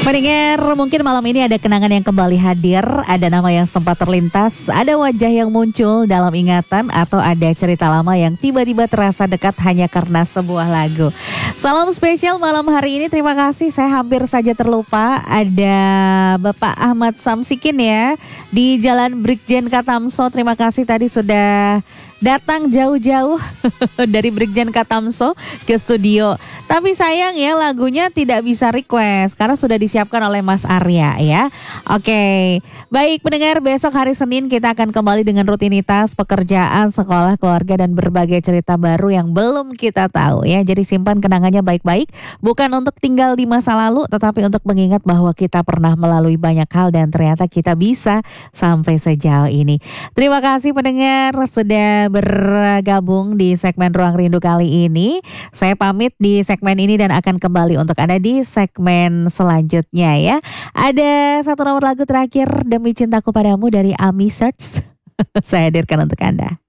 Pendengar, mungkin malam ini ada kenangan yang kembali hadir, ada nama yang sempat terlintas, ada wajah yang muncul dalam ingatan, atau ada cerita lama yang tiba-tiba terasa dekat hanya karena sebuah lagu. Salam spesial malam hari ini, terima kasih, saya hampir saja terlupa, ada Bapak Ahmad Samsikin ya, di Jalan Brigjen Katamso, terima kasih tadi sudah datang jauh-jauh dari Brigjen Katamso ke studio. Tapi sayang ya lagunya tidak bisa request karena sudah disiapkan oleh Mas Arya ya. Oke, baik pendengar, besok hari Senin kita akan kembali dengan rutinitas pekerjaan, sekolah, keluarga dan berbagai cerita baru yang belum kita tahu ya. Jadi simpan kenangannya baik-baik, bukan untuk tinggal di masa lalu tetapi untuk mengingat bahwa kita pernah melalui banyak hal dan ternyata kita bisa sampai sejauh ini. Terima kasih pendengar sudah bergabung di segmen Ruang Rindu kali ini. Saya pamit di segmen ini dan akan kembali untuk Anda di segmen selanjutnya ya. Ada satu nomor lagu terakhir, Demi Cintaku Padamu dari Ami Search. Saya hadirkan untuk Anda.